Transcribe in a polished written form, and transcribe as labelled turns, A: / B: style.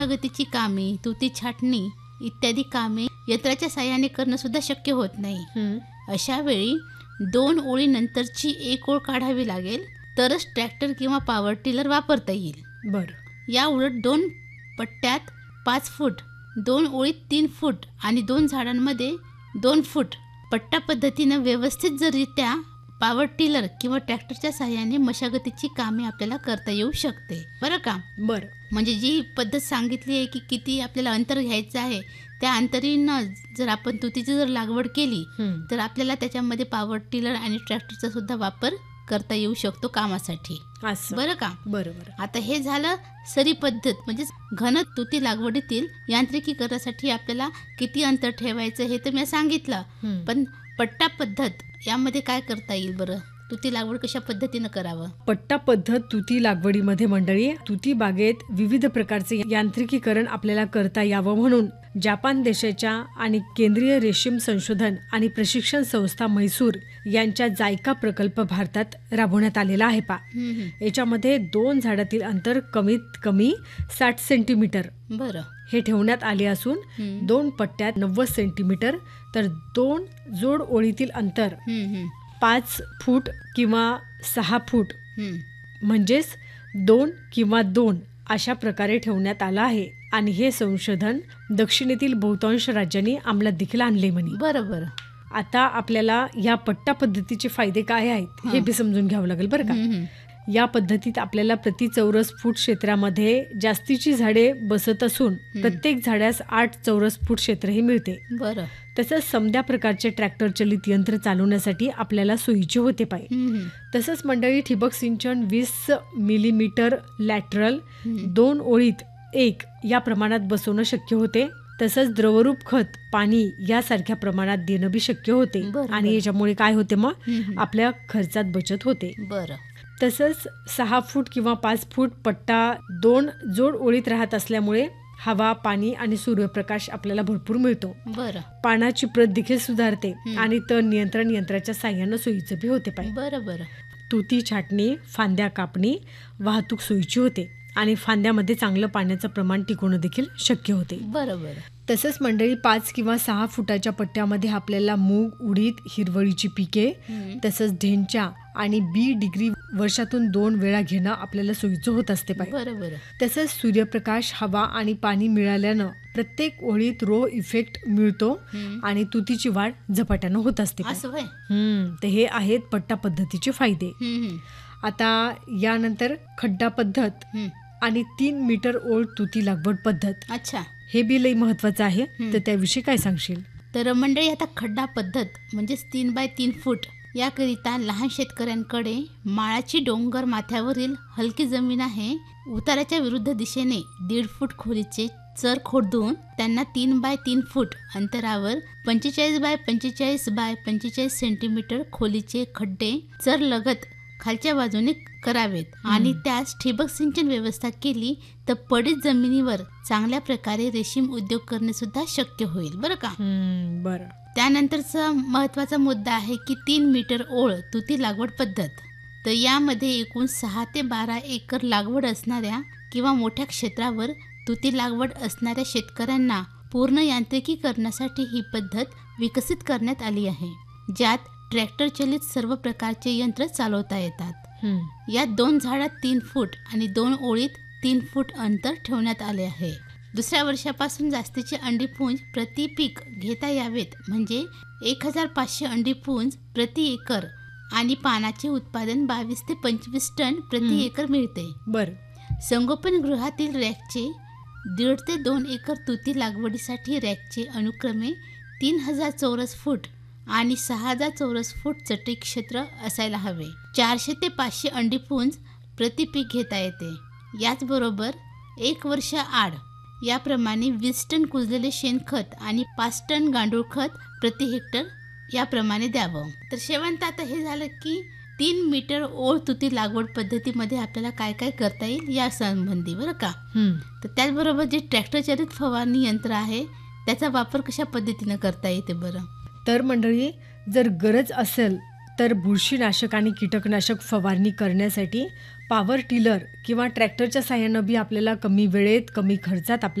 A: गतीची कामे, तुती छाटणी इत्यादी कामे यंत्राच्या साहाय्याने करणं सुद्धा शक्य होत नाही. अशा वेळी 2 ओळीनंतरची एक ओळ काढावी लागेल, तरच ट्रॅक्टर किंवा पॉवर टिलर वापरता येईल.
B: बरं.
A: या उलट 2 पट्ट्यात 5 फूट, 2 ओळीत 3 फूट आणि 2 झाडांमध्ये 2 फूट पट्टा पद्धतीनं व्यवस्थित जररित्या पॉवर टिलर किंवा ट्रॅक्टरच्या साहाय्याने मशागतीची कामे आपल्याला करता येऊ शकते. बरं का?
B: बरं.
A: म्हणजे जी पद्धत सांगितली आहे की किती आपल्याला अंतर घ्यायचं आहे, त्या अंतरीनं जर आपण तुतीची जर लागवड केली तर आपल्याला त्याच्यामध्ये पॉवर टिलर आणि ट्रॅक्टरचा सुद्धा वापर करता येऊ शकतो कामासाठी. बरं का?
B: बरोबर.
A: आता हे झालं सरी पद्धत, म्हणजे घन तुती लागवडीतील यांत्रिकीकरणासाठी आपल्याला किती अंतर ठेवायचं हे तर मी सांगितलं. पण पट्टा पद्धत यामध्ये काय करता येईल बरं? तुती लागवड कशा पद्धतीनं करावं?
B: पट्टा पद्धत तुती लागवडीमध्ये मंडळी, तुती बागेत विविध प्रकारचे यांत्रिकीकरण आपल्याला करता यावं म्हणून जपान देशाच्या आणि केंद्रीय रेशीम संशोधन आणि प्रशिक्षण संस्था म्हैसूर यांच्या जायका प्रकल्प भारतात राबवण्यात आलेला आहे. याच्यामध्ये 2 झाडातील अंतर कमीत कमी 60 सेंटीमीटर
A: बरं
B: हे ठेवण्यात आले असून 2 पट्ट्यात 90 सेंटीमीटर तर 2 जोड ओळीतील अंतर 5 फूट किंवा 6 फूट म्हणजेच 2 किंवा 2 अशा प्रकारे ठेवण्यात आलं आहे. आणि हे संशोधन दक्षिणेतील बहुतांश राज्यांनी अंमलात देखील आणले म्हणे.
A: बरोबर.
B: आता आपल्याला या पट्टा पद्धतीचे फायदे काय आहेत हे बी समजून घ्यावं लागेल बरं का. या पद्धतीत आपल्याला प्रति चौरस फूट क्षेत्रामध्ये जास्तीची झाडे बसत असून प्रत्येक झाडास 8 चौरस फूट क्षेत्रही मिळते.
A: बरं.
B: तसंच समध्या प्रकारचे ट्रॅक्टर चलित यंत्र चालवण्यासाठी आपल्याला सोयीचे होते पाहिजे. तसंच मंडळी ठिबक सिंचन 20 मिलीमीटर लॅटरल 2 ओळीत 1 या प्रमाणात बसवणं शक्य होते. तसंच द्रवरूप खत पाणी यासारख्या प्रमाणात देणं बी शक्य होते. आणि याच्यामुळे काय होते मग आपल्या खर्चात बचत होते.
A: बरं.
B: तसंच 6 फूट किंवा 5 फूट पट्टा 2 जोड ओळीत राहत असल्यामुळे हवा, पाणी आणि सूर्यप्रकाश आपल्याला भरपूर मिळतो.
A: बरं.
B: पानाची प्रत देखील सुधारते आणि तण नियंत्रण यंत्राच्या साह्यानं सोयीचं बी होते पाहिजे.
A: बरोबर.
B: तुती छाटणी, फांद्या कापणी, वाहतूक सोयीची होते आणि फांद्यामध्ये चांगलं पाण्याचं प्रमाण टिकवणं देखील शक्य होते.
A: बरोबर.
B: तसंच मंडळी 5 किंवा 6 फुटाच्या पट्ट्यामध्ये आपल्याला मूग, उडीद, हिरवळीची पिके तसंच ढेंच्या आणि बी डिग्री वर्षातून 2 वेळा घेणं आपल्याला सोयीचं होत असते पाहिजे.
A: बरोबर.
B: तसंच सूर्यप्रकाश, हवा आणि पाणी मिळाल्यानं प्रत्येक ओळीत रो इफेक्ट मिळतो आणि तुतीची वाढ झपाट्यानं होत असते. तर हे आहेत पट्टा पद्धतीचे फायदे. आता यानंतर खड्डा पद्धत आणि 3 मीटर ओळ तुती लागवड पद्धत.
A: अच्छा.
B: हे बी लई महत्वाचं आहे. तर त्याविषयी काय सांगशील?
A: तर मंडळी, आता खड्डा पद्धत म्हणजेच 3 बाय 3 फूट याकरिता लहान शेतकऱ्यांकडे माळाची डोंगर माथ्यावरील हलकी जमीन आहे. उताराच्या विरुद्ध दिशेने 1.5 फूट खोलीचे चर खोदून त्यांना 3 बाय 3 फूट अंतरावर 45 बाय 45 बाय 45 सेंटीमीटर खोलीचे खड्डे चर लगत खालच्या बाजूने करावेत आणि त्यास ठिबक सिंचन व्यवस्था केली तर पडीत जमिनीवर चांगल्या प्रकारे रेशीम उद्योग करणे सुद्धा शक्य होईल. बरं का?
B: बरं.
A: त्यानंतरचा महत्वाचा मुद्दा आहे की 3 मीटर ओळ तुती लागवड पद्धत. तर यामध्ये एकूण 6 ते 12 एकर लागवड असणाऱ्या किंवा मोठ्या क्षेत्रावर तुती लागवड असणाऱ्या शेतकऱ्यांना पूर्ण यांत्रिकीकरणासाठी ही पद्धत विकसित करण्यात आली आहे, ज्यात ट्रॅक्टर चलित सर्व प्रकारचे यंत्र चालवता येतात. यात 2 झाडात 3 फूट आणि 2 ओळीत 3 फूट अंतर ठेवण्यात आले आहे. दुसऱ्या वर्षापासून जास्तीचे अंडीपुंज प्रति पीक घेता यावेत, म्हणजे 1500 अंडीपुंज प्रति एकर आणि पानाचे उत्पादन 22 ते 25 टन प्रति एकर मिळते.
B: बरं.
A: संगोपन गृहातील रॅकचे 1.5 ते 2 एकर तुती लागवडीसाठी रॅकचे अनुक्रमे 3000 चौरस फूट आणि 6000 चौरस फूट चटई क्षेत्र असायला हवे. 400 ते 500 अंडीपुंज प्रति पीक घेता येते. याचबरोबर 1 वर्ष आड याप्रमाणे 20 टन कुजलेले शेणखत आणि 5 टन गांडूळ खत प्रति हेक्टर याप्रमाणे द्यावं. तर शेवंत आता हे झालं की 3 मीटर ओळ तुती लागवड पद्धतीमध्ये आपल्याला काय काय करता येईल या संबंधी. बरं का? तर त्याचबरोबर जे ट्रॅक्टर चालित फवारणी यंत्र आहे त्याचा वापर कशा पद्धतीनं करता येते बरं?
B: तर मंडळी, जर गरज असेल तर बुरशीनाशक आणि कीटकनाशक फवारणी करण्यासाठी पॉवर टिलर किंवा ट्रॅक्टरच्या साहाय्यानं बी आपल्याला कमी वेळेत कमी खर्चात